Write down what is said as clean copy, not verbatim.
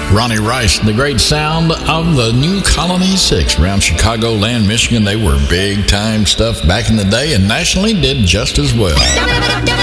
Ronnie Rice, the great sound of the New Colony Six around Chicagoland, Michigan. They were big time stuff back in the day and nationally did just as well.